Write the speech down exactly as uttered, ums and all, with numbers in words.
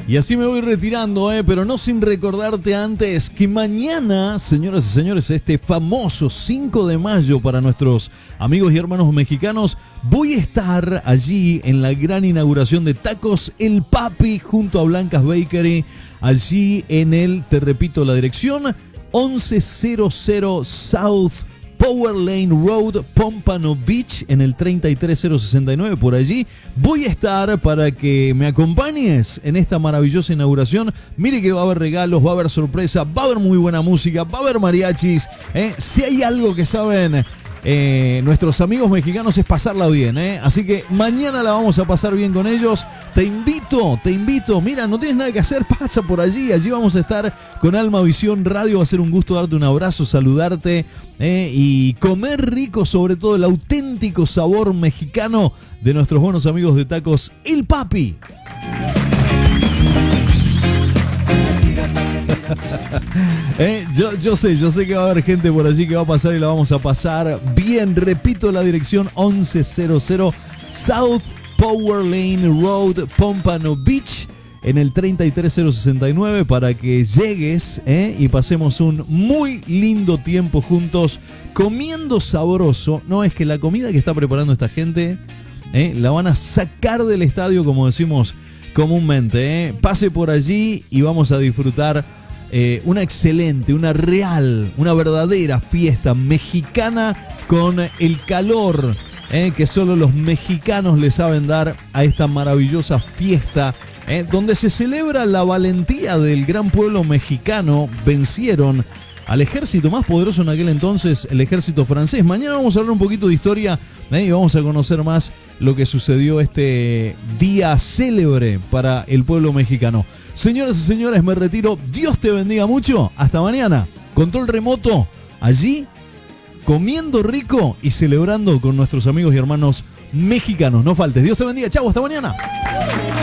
Y así me voy retirando, eh, pero no sin recordarte antes que mañana, señoras y señores, este famoso cinco de mayo para nuestros amigos y hermanos mexicanos, voy a estar allí en la gran inauguración de Tacos El Papi junto a Blancas Bakery, allí en el, te repito la dirección, once cero cero South Power Lane Road, Pompano Beach, en el treinta y tres mil sesenta y nueve, por allí. Voy a estar para que me acompañes en esta maravillosa inauguración. Mire que va a haber regalos, va a haber sorpresa, va a haber muy buena música, va a haber mariachis. ¿eh? Si hay algo que saben eh, nuestros amigos mexicanos es pasarla bien. ¿eh? Así que mañana la vamos a pasar bien con ellos. Te invito, te invito. Mira, no tienes nada que hacer, pasa por allí. Allí vamos a estar con Alma Visión Radio. Va a ser un gusto darte un abrazo, saludarte. Eh, y comer rico, sobre todo el auténtico sabor mexicano de nuestros buenos amigos de Tacos El Papi. eh, yo, yo sé, yo sé que va a haber gente por allí que va a pasar y la vamos a pasar bien. Repito la dirección, once cero cero South Power Lane Road, Pompano Beach, en el treinta y tres mil sesenta y nueve, para que llegues ¿eh? y pasemos un muy lindo tiempo juntos comiendo sabroso. No, es que la comida que está preparando esta gente ¿eh? la van a sacar del estadio, como decimos comúnmente. ¿eh? Pase por allí y vamos a disfrutar eh, una excelente, una real, una verdadera fiesta mexicana con el calor ¿eh? que solo los mexicanos le saben dar a esta maravillosa fiesta. Eh, donde se celebra la valentía del gran pueblo mexicano. Vencieron al ejército más poderoso en aquel entonces, el ejército francés. Mañana vamos a hablar un poquito de historia eh, y vamos a conocer más lo que sucedió este día célebre para el pueblo mexicano. Señoras y señores, me retiro. Dios te bendiga mucho. Hasta mañana. Control remoto allí, comiendo rico y celebrando con nuestros amigos y hermanos mexicanos. No faltes. Dios te bendiga. Chau, hasta mañana.